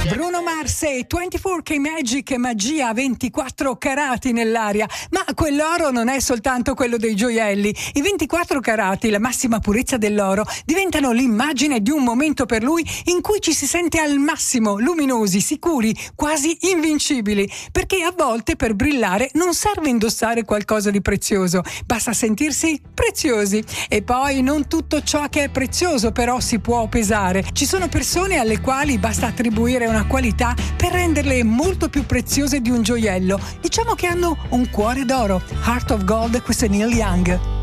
Bruno Mars e 24K Magic, magia, 24 carati nell'aria. Ma quell'oro non è soltanto quello dei gioielli. I 24 carati, la massima purezza dell'oro, diventano l'immagine di un momento per lui in cui ci si sente al massimo, luminosi, sicuri, quasi invincibili. Perché a volte per brillare non serve indossare qualcosa di prezioso, basta sentirsi preziosi. E poi non tutto ciò che è prezioso però si può pesare. Ci sono persone alle quali basta attribuire una qualità per renderle molto più preziose di un gioiello. Diciamo che hanno un cuore d'oro. Heart of Gold, questo è Neil Young.